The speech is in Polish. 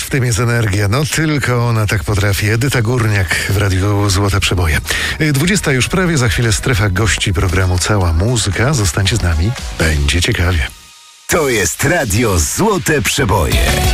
w tym jest energia. No tylko ona tak potrafi. Edyta Górniak w Radiu Złote Przeboje. 20 już prawie, za chwilę strefa gości programu Cała Muzyka. Zostańcie z nami, będzie ciekawie. To jest Radio Złote Przeboje.